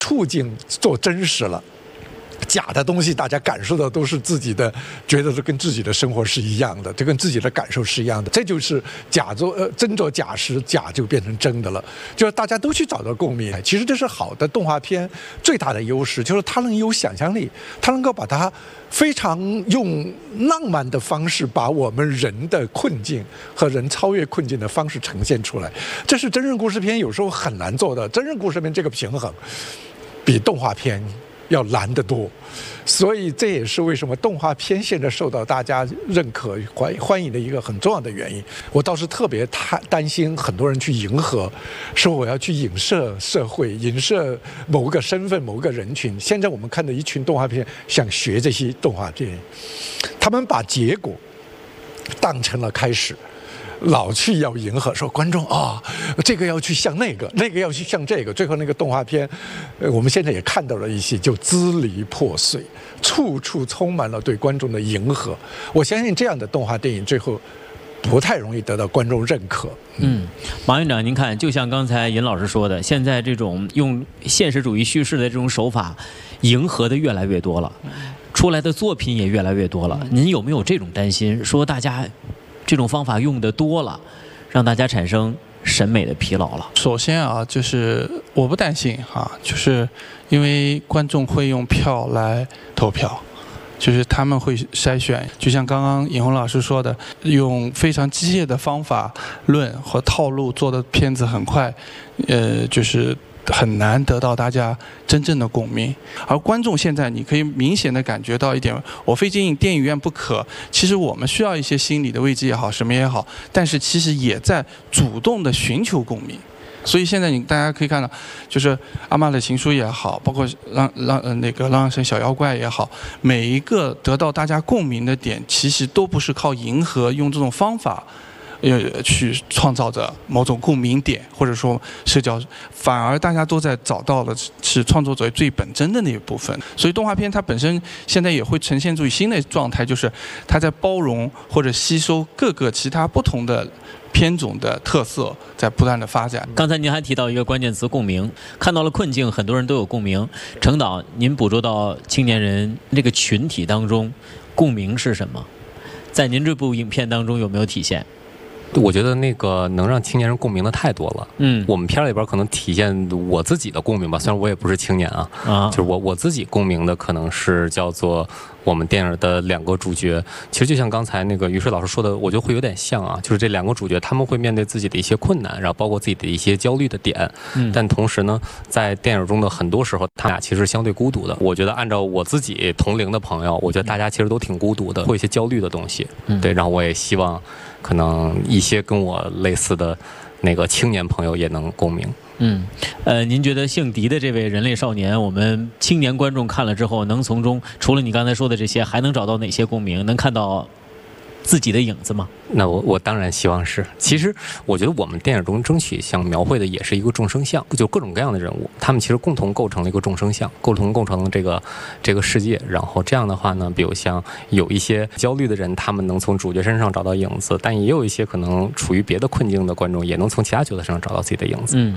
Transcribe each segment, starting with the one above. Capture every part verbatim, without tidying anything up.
处境做真实了。假的东西，大家感受到都是自己的，觉得是跟自己的生活是一样的，这跟自己的感受是一样的，这就是假作呃真作假时，假就变成真的了，就是大家都去找到共鸣。其实这是好的动画片最大的优势，就是它能有想象力，它能够把它非常用浪漫的方式，把我们人的困境和人超越困境的方式呈现出来。这是真人故事片有时候很难做的，真人故事片这个平衡比动画片要难得多，所以这也是为什么动画片现在受到大家认可欢欢迎的一个很重要的原因。我倒是特别担心很多人去迎合，说我要去影射社会，影射某个身份、某个人群。现在我们看的一群动画片想学这些动画片，他们把结果当成了开始。老去要迎合，说观众啊、哦，这个要去像那个，那个要去像这个，最后那个动画片，呃，我们现在也看到了一些就支离破碎，处处充满了对观众的迎合。我相信这样的动画电影最后不太容易得到观众认可。 嗯，马院长，您看，就像刚才尹老师说的，现在这种用现实主义叙事的这种手法，迎合的越来越多了，出来的作品也越来越多了。您有没有这种担心？说大家这种方法用的多了，让大家产生审美的疲劳了？ 首先啊，就是我不担心哈、啊，就是因为观众会用票来投票，就是他们会筛选，就像刚刚尹红老师说的，用非常机械的方法论和套路做的片子很快，呃，就是很难得到大家真正的共鸣。而观众现在你可以明显的感觉到一点，我非进电影院不可，其实我们需要一些心理的慰藉也好，什么也好，但是其实也在主动的寻求共鸣。所以现在你大家可以看到，就是阿嬷的情书也好，包括让让呃那个让神小妖怪也好，每一个得到大家共鸣的点，其实都不是靠迎合用这种方法呃，去创造着某种共鸣点，或者说社交，反而大家都在找到了是创作者最本真的那一部分。所以动画片它本身现在也会呈现出新的状态，就是它在包容或者吸收各个其他不同的片种的特色，在不断的发展。 刚才您还提到一个关键词共鸣，看到了困境，很多人都有共鸣。程导，您捕捉到青年人这个群体当中，共鸣是什么？在您这部影片当中有没有体现？ 我觉得那个能让青年人共鸣的太多了。嗯，我们片里边可能体现我自己的共鸣吧，虽然我也不是青年啊，啊，就是我我自己共鸣的可能是叫做我们电影的两个主角。其实就像刚才那个于水老师说的，我觉得会有点像啊，就是这两个主角他们会面对自己的一些困难，然后包括自己的一些焦虑的点。嗯，但同时呢，在电影中的很多时候，他俩其实相对孤独的。我觉得按照我自己同龄的朋友，我觉得大家其实都挺孤独的，会有一些焦虑的东西。嗯，对，然后我也希望可能一些跟我类似的那个青年朋友也能共鸣。 嗯，呃，您觉得姓狄的这位人类少年，我们青年观众看了之后，能从中除了你刚才说的这些，还能找到哪些共鸣？能看到自己的影子吗？ 那我我当然希望是。其实我觉得我们电影中争取想描绘的也是一个众生相，就各种各样的人物，他们其实共同构成了一个众生相，共同构成了这个这个世界。然后这样的话呢，比如像有一些焦虑的人，他们能从主角身上找到影子，但也有一些可能处于别的困境的观众，也能从其他角色身上找到自己的影子。嗯。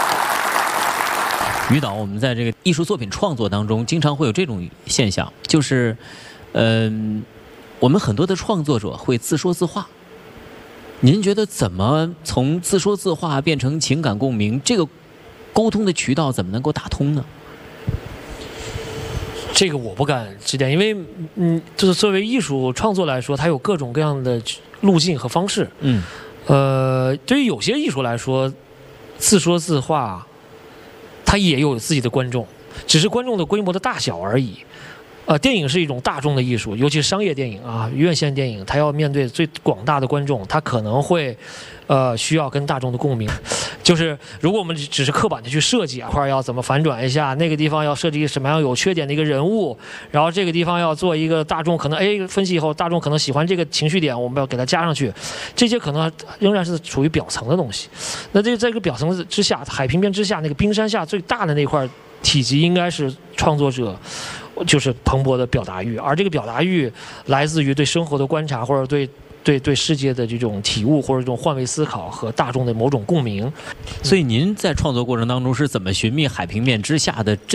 于导，我们在这个艺术作品创作当中，经常会有这种现象，就是，嗯、呃。我们很多的创作者会自说自话，您觉得怎么从自说自话变成情感共鸣？这个沟通的渠道怎么能够打通呢？ 这个我不敢指点，因为嗯，就是作为艺术创作来说，它有各种各样的路径和方式。嗯，呃，对于有些艺术来说，自说自话，它也有自己的观众，只是观众的规模的大小而已。呃，电影是一种大众的艺术，尤其是商业电影啊，院线电影，它要面对最广大的观众，它可能会，呃，需要跟大众的共鸣。就是如果我们只是刻板的去设计啊，块要怎么反转一下，那个地方要设计什么样有缺点的一个人物，然后这个地方要做一个大众可能哎分析以后，大众可能喜欢这个情绪点，我们要给它加上去，这些可能仍然是处于表层的东西。那这这个表层之下，海平面之下那个冰山下最大的那块体积，应该是创作者。就是蓬勃的表达欲，而这个表达欲来自于对生活的观察，或者对对对世界的这种体悟，或者这种换位思考和大众的某种共鸣。 所以您在创作过程当中是怎么寻觅海平面之下的这